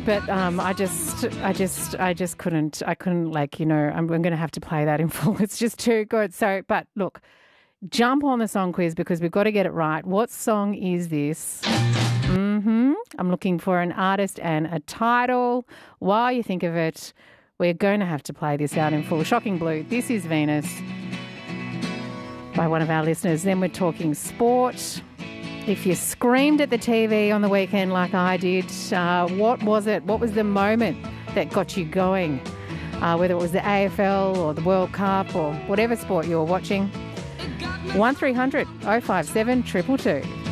but I just couldn't. I couldn't, like, I'm going to have to play that in full. It's just too good. So, but look, jump on the song quiz because we've got to get it right. What song is this? I'm looking for an artist and a title. While you think of it, we're going to have to play this out in full. Shocking Blue, This Is Venus, by one of our listeners. Then we're talking sport. If you screamed at the TV on the weekend like I did, what was it? What was the moment that got you going? Whether it was the AFL or the World Cup or whatever sport you were watching. 1300 057 222.